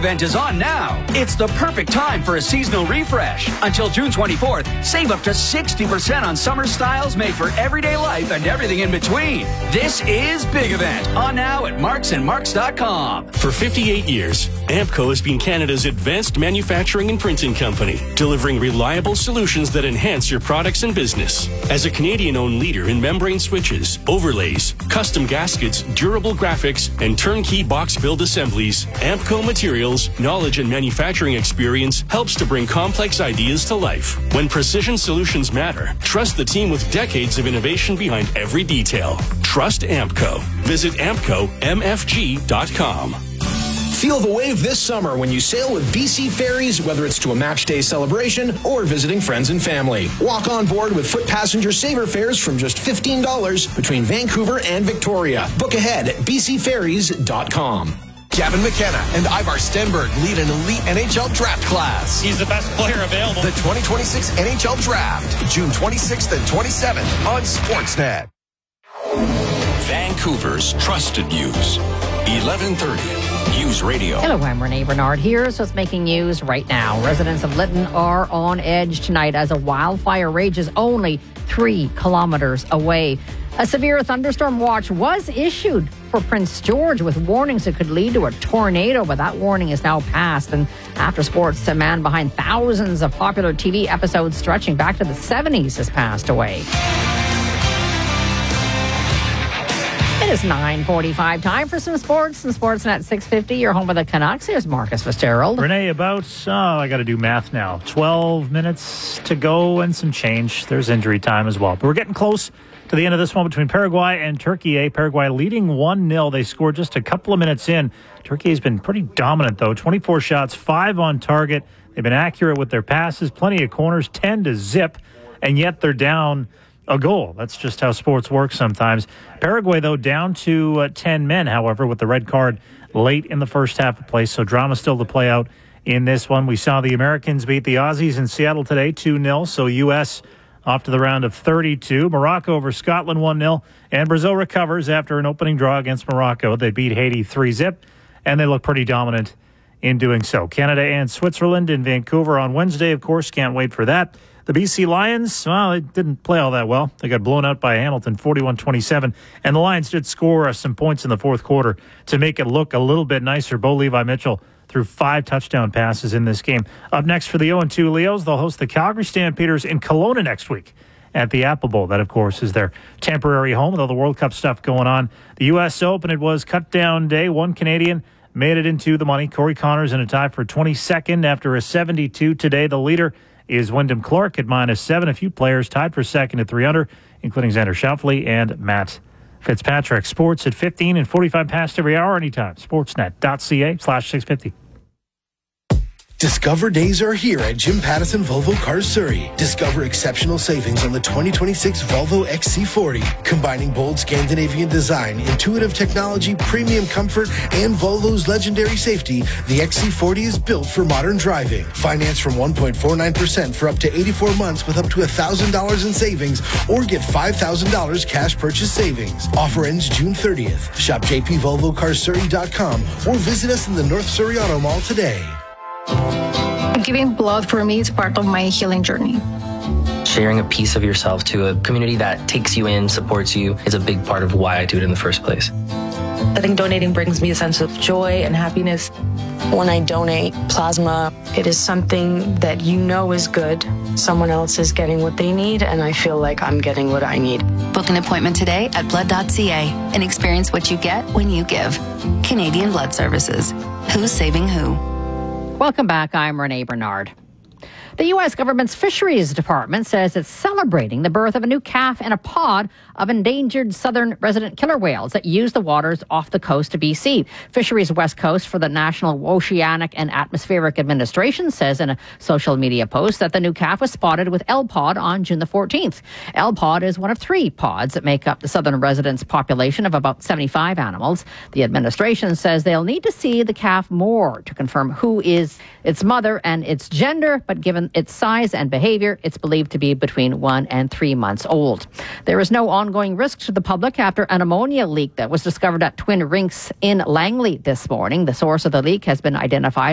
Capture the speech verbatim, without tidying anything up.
event is on now. It's the perfect time for a seasonal refresh. Until June twenty-fourth, save up to sixty percent on summer styles made for everyday life and everything in between. This is Big Event, on now at marks and marks dot com. For fifty-eight years, Ampco has been Canada's advanced manufacturing and printing company, delivering reliable solutions that enhance your products and business. As a Canadian-owned leader in membrane switches, overlays, custom gaskets, durable graphics, and turnkey box build assemblies, Ampco Materials' knowledge and manufacturing experience helps to bring complex ideas to life. When precision solutions matter, trust the team with decades of innovation behind every detail. Trust Ampco. Visit ampco m f g dot com. Feel the wave this summer when you sail with B C Ferries, whether it's to a match day celebration or visiting friends and family. Walk on board with foot passenger saver fares from just fifteen dollars between Vancouver and Victoria. Book ahead at b c ferries dot com. Gavin McKenna and Ivar Stenberg lead an elite N H L draft class. He's the best player available. The twenty twenty-six N H L Draft, June twenty-sixth and twenty-seventh on Sportsnet. Vancouver's trusted news, eleven thirty. News Radio. Hello, I'm Renee Bernard. Here's what's making news right now. Residents of Lytton are on edge tonight as a wildfire rages only three kilometers away. A severe thunderstorm watch was issued for Prince George with warnings it could lead to a tornado, but that warning is now passed. And after sports, a man behind thousands of popular T V episodes stretching back to the seventies has passed away. It is nine forty-five. Time for some sports and Sportsnet six fifty. You're home with the Canucks. Here's Marcus Fitzgerald. Renee, about, oh, I got to do math now. twelve minutes to go and some change. There's injury time as well. But we're getting close to the end of this one between Paraguay and Turkey. Paraguay leading one nil. They scored just a couple of minutes in. Turkey has been pretty dominant, though. twenty-four shots, five on target. They've been accurate with their passes, plenty of corners, ten to zip, and yet they're down a goal. That's just how sports work sometimes. Paraguay, though, down to uh, ten men, however, with the red card late in the first half of play. So drama still to play out in this one. We saw the Americans beat the Aussies in Seattle today, two nil. So U S off to the round of thirty-two. Morocco over Scotland, one nil. And Brazil recovers after an opening draw against Morocco. They beat Haiti three zip, and they look pretty dominant in doing so. Canada and Switzerland in Vancouver on Wednesday, of course. Can't wait for that. The B C Lions, well, they didn't play all that well. They got blown out by Hamilton, forty-one twenty-seven. And the Lions did score uh, some points in the fourth quarter to make it look a little bit nicer. Bo Levi-Mitchell threw five touchdown passes in this game. Up next for the oh and two Leos, they'll host the Calgary Stampeders in Kelowna next week at the Apple Bowl. That, of course, is their temporary home with all the World Cup stuff going on. The U S Open, it was cut-down day. One Canadian made it into the money. Corey Connors in a tie for twenty-second after a seventy-two today. The leader is Wyndham Clark at minus seven. A few players tied for second at three under, including Xander Schauffele and Matt Fitzpatrick. Sports at fifteen and forty-five past every hour, anytime. Sportsnet.ca slash 650. Discover days are here at Jim Pattison Volvo Cars Surrey. Discover exceptional savings on the twenty twenty-six Volvo X C forty, combining bold Scandinavian design, intuitive technology, premium comfort, and Volvo's legendary safety. The X C forty is built for modern driving. Finance from one point four nine percent for up to eighty-four months with up to one thousand dollars in savings, or get five thousand dollars cash purchase savings. Offer ends June thirtieth. Shop j p volvo cars surrey dot com or visit us in the North Surrey Auto Mall today. Giving blood for me is part of my healing journey. Sharing a piece of yourself to a community that takes you in, supports you, is a big part of why I do it in the first place. I think donating brings me a sense of joy and happiness. When I donate plasma, it is something that you know is good. Someone else is getting what they need, and I feel like I'm getting what I need. Book an appointment today at blood dot c a and experience what you get when you give. Canadian Blood Services. Who's saving who? Welcome back. I'm Renee Bernard. The U S government's Fisheries Department says it's celebrating the birth of a new calf in a pod of endangered southern resident killer whales that use the waters off the coast of B C. Fisheries West Coast for the National Oceanic and Atmospheric Administration says in a social media post that the new calf was spotted with L-Pod on June the fourteenth. L-Pod is one of three pods that make up the southern residents' population of about seventy-five animals. The administration says they'll need to see the calf more to confirm who is its mother and its gender, but given its size and behavior, it's believed to be between one and three months old. There is no ongoing risk to the public after an ammonia leak that was discovered at Twin Rinks in Langley this morning. The source of the leak has been identified